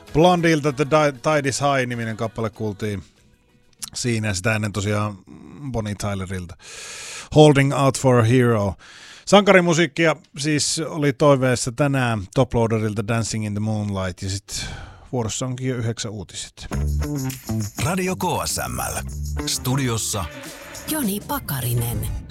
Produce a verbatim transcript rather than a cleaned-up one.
Blondilta The Tide is High-niminen kappale kuultiin siinä, sitä ennen tosiaan Bonnie Tylerilta Holding Out for a Hero. Sankarimusiikkia siis oli toiveessa tänään Toploaderilta Dancing in the Moonlight, ja sitten vuorossa onkin jo yhdeksän uutiset. Radio K S M L. Studiossa Joni Pakarinen.